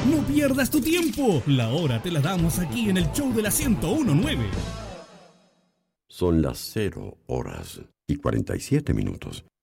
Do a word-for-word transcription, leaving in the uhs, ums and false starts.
No pierdas tu tiempo. La hora te la damos aquí en el show de la ciento uno punto nueve. Son las cero horas y cuarenta y siete minutos.